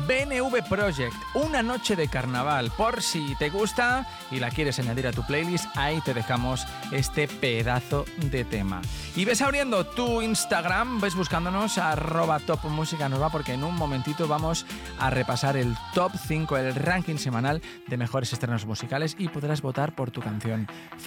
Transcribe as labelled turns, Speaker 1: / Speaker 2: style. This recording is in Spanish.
Speaker 1: BNV Project, Una noche de carnaval. Por si te gusta y la quieres añadir a tu playlist, ahí te dejamos este pedazo de tema. Y ves abriendo tu Instagram, ves buscándonos @topmusicanova, porque en un momentito vamos a repasar el top 5, el ranking semanal de mejores estrenos musicales, y podrás votar por tu canción favorita.